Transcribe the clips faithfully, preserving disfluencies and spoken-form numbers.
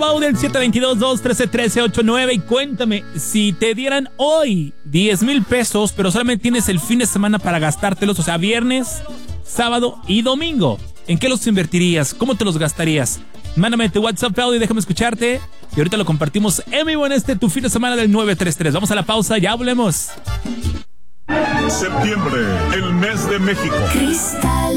Pau del siete dos dos, dos uno tres, uno tres ocho nueve. Y cuéntame, si te dieran hoy diez mil pesos, pero solamente tienes el fin de semana para gastártelos, o sea, viernes, sábado y domingo, ¿en qué los invertirías? ¿Cómo te los gastarías? Mándame tu WhatsApp, Pau, y déjame escucharte. Y ahorita lo compartimos en vivo en este tu fin de semana del nueve tres tres. Vamos a la pausa, ya volvemos. Septiembre, el mes de México. Cristal.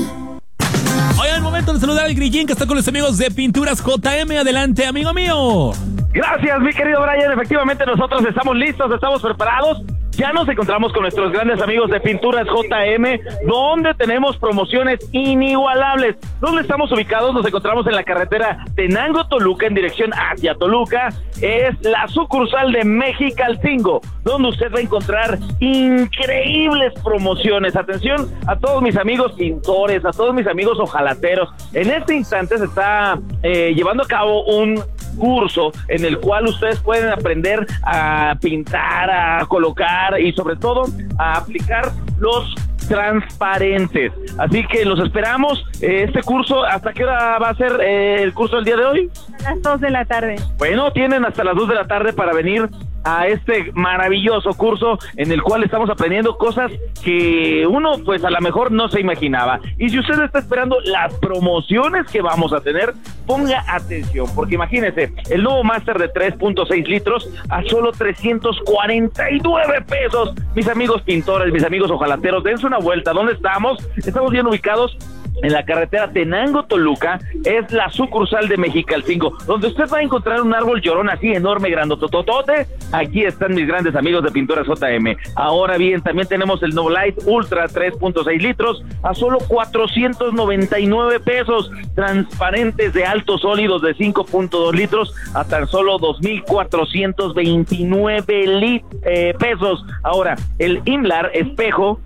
Hoy es el momento de saludar al Grillín, que está con los amigos de Pinturas J M. Adelante, amigo mío. Gracias, mi querido Brian. Efectivamente, nosotros estamos listos, estamos preparados. Ya nos encontramos con nuestros grandes amigos de Pinturas J M, donde tenemos promociones inigualables. ¿Dónde estamos ubicados? Nos encontramos en la carretera Tenango-Toluca, en dirección hacia Toluca. Es la sucursal de Mexicalcingo, donde usted va a encontrar increíbles promociones. Atención a todos mis amigos pintores, a todos mis amigos ojalateros. En este instante se está eh, llevando a cabo un curso en el cual ustedes pueden aprender a pintar, a colocar y sobre todo a aplicar los transparentes. Así que los esperamos. Este curso, ¿hasta qué hora va a ser eh, el curso del día de hoy? A las dos de la tarde. Bueno, tienen hasta las dos de la tarde para venir a este maravilloso curso en el cual estamos aprendiendo cosas que uno pues a lo mejor no se imaginaba. Y si usted está esperando las promociones que vamos a tener, ponga atención, porque imagínese, el nuevo Master de tres punto seis litros a solo trescientos cuarenta y nueve pesos. Mis amigos pintores, mis amigos ojalateros, dense una vuelta. ¿Dónde estamos? Estamos bien ubicados en la carretera Tenango-Toluca. Es la sucursal de Mexicalcingo, donde usted va a encontrar un árbol llorón así enorme, grandotototote. Aquí están mis grandes amigos de Pinturas J M. Ahora bien, también tenemos el No Light Ultra tres punto seis litros a solo cuatrocientos noventa y nueve pesos. Transparentes de altos sólidos de cinco punto dos litros a tan solo dos mil cuatrocientos veintinueve lit- eh, pesos. Ahora, el Imlar espejo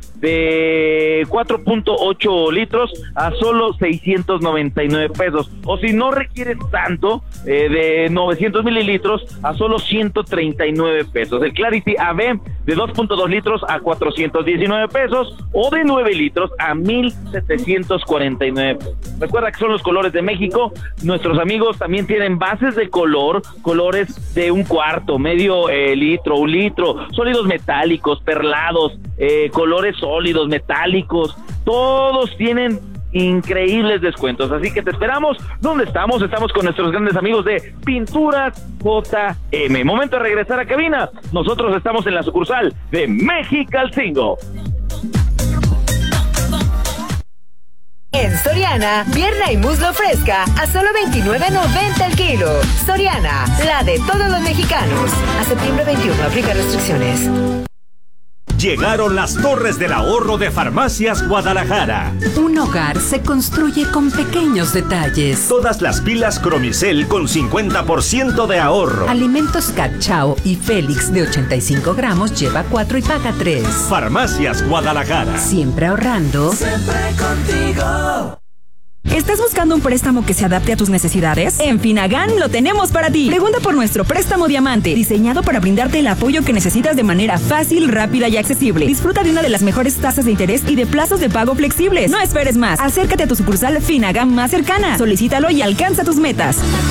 de cuatro punto ocho litros a solo seiscientos noventa y nueve pesos. O si no requieres tanto, eh, de novecientos mililitros a solo ciento treinta y nueve pesos. El Clarity A B de dos punto dos litros a cuatrocientos diecinueve pesos, o de nueve litros a mil setecientos cuarenta y nueve pesos. Recuerda que son los colores de México. Nuestros amigos también tienen bases de color, colores de un cuarto, medio eh, litro, un litro, sólidos metálicos, perlados, eh, colores sólidos, metálicos. Todos tienen increíbles descuentos, así que te esperamos. ¿Dónde estamos? Estamos con nuestros grandes amigos de Pinturas J M. Momento de regresar a cabina. Nosotros estamos en la sucursal de Mexicalcingo. En Soriana, pierna y muslo fresca a solo veintinueve noventa el kilo. Soriana, la de todos los mexicanos. A septiembre veintiuno, aplica restricciones. Llegaron las Torres del Ahorro de Farmacias Guadalajara. Un hogar se construye con pequeños detalles. Todas las pilas Cromicel con cincuenta por ciento de ahorro. Alimentos Cachao y Félix de ochenta y cinco gramos lleva cuatro y paga tres. Farmacias Guadalajara. Siempre ahorrando. Siempre contigo. ¿Estás buscando un préstamo que se adapte a tus necesidades? En Finagán lo tenemos para ti. Pregunta por nuestro préstamo Diamante, diseñado para brindarte el apoyo que necesitas de manera fácil, rápida y accesible. Disfruta de una de las mejores tasas de interés y de plazos de pago flexibles. No esperes más. Acércate a tu sucursal Finagán más cercana. Solicítalo y alcanza tus metas.